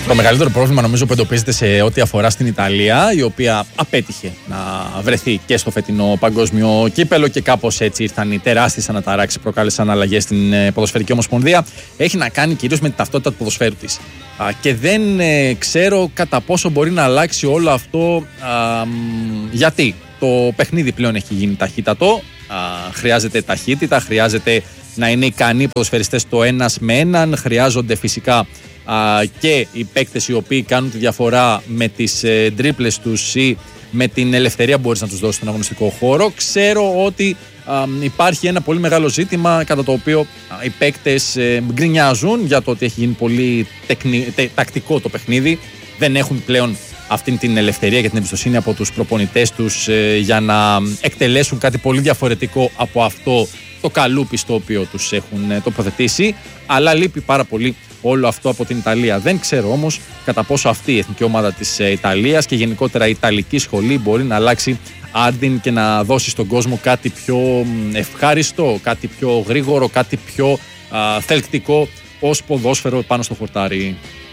Το μεγαλύτερο πρόβλημα νομίζω που εντοπίζεται σε ό,τι αφορά στην Ιταλία, η οποία απέτυχε να βρεθεί και στο φετινό παγκόσμιο κύπελο και κάπως έτσι ήρθαν οι τεράστιες αναταράξεις που προκάλεσαν αλλαγές στην Ποδοσφαιρική Ομοσπονδία, έχει να κάνει κυρίως με την ταυτότητα του ποδοσφαίρου της. Και δεν ξέρω κατά πόσο μπορεί να αλλάξει όλο αυτό, γιατί το παιχνίδι πλέον έχει γίνει ταχύτατο, χρειάζεται ταχύτητα, χρειάζεται να είναι ικανοί οι ποδοσφαιριστές το ένας με έναν, χρειάζονται φυσικά και οι παίκτες οι οποίοι κάνουν τη διαφορά με τις τρίπλες τους ή με την ελευθερία που μπορείς να τους δώσεις στον αγωνιστικό χώρο. Ξέρω ότι υπάρχει ένα πολύ μεγάλο ζήτημα κατά το οποίο οι παίκτες γκρινιάζουν για το ότι έχει γίνει πολύ τακτικό το παιχνίδι. Δεν έχουν πλέον αυτή την ελευθερία και την εμπιστοσύνη από τους προπονητές τους για να εκτελέσουν κάτι πολύ διαφορετικό από αυτό το καλούπι στο οποίο τους έχουν τοποθετήσει, αλλά λείπει πάρα πολύ όλο αυτό από την Ιταλία. Δεν ξέρω όμως κατά πόσο αυτή η εθνική ομάδα της Ιταλίας και γενικότερα η Ιταλική σχολή μπορεί να αλλάξει άρδιν και να δώσει στον κόσμο κάτι πιο ευχάριστο, κάτι πιο γρήγορο, κάτι πιο θελκτικό ως ποδόσφαιρο πάνω στο χορτάρι.